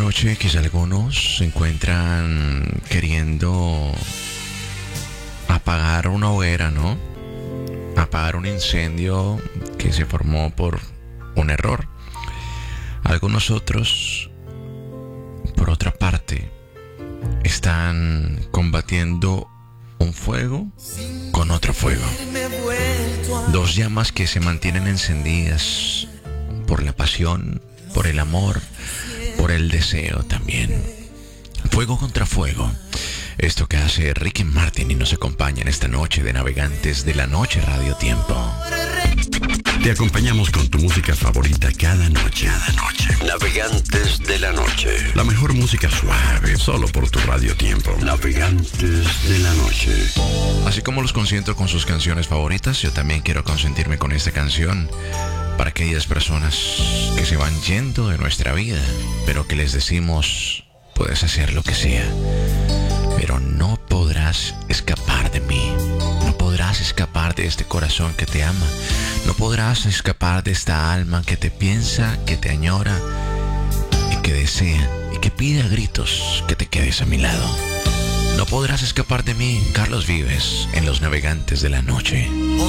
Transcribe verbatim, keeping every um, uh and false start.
noche quizá algunos se encuentran queriendo apagar una hoguera, ¿no? Apagar un incendio que se formó por un error. Algunos otros, por otra parte, están combatiendo un fuego con otro fuego. Dos llamas que se mantienen encendidas por la pasión, por el amor, por el deseo también. Fuego contra fuego. Esto que hace Ricky Martin y nos acompaña en esta noche de Navegantes de la Noche Radio Tiempo. Te acompañamos con tu música favorita cada noche. Cada noche. Navegantes de la Noche. La mejor música suave, solo por tu Radio Tiempo. Navegantes de la Noche. Así como los consiento con sus canciones favoritas, yo también quiero consentirme con esta canción para aquellas personas que se van yendo de nuestra vida, pero que les decimos, puedes hacer lo que sea, pero no podrás escapar de mí. No podrás escapar de este corazón que te ama. No podrás escapar de esta alma que te piensa, que te añora y que desea y que pide a gritos que te quedes a mi lado. No podrás escapar de mí, Carlos Vives, en Los Navegantes de la Noche.